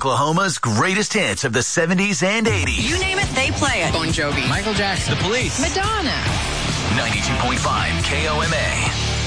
Oklahoma's greatest hits of the 70s and 80s. You name it, they play it. Bon Jovi, Michael Jackson, The Police, Madonna. 92.5 KOMA.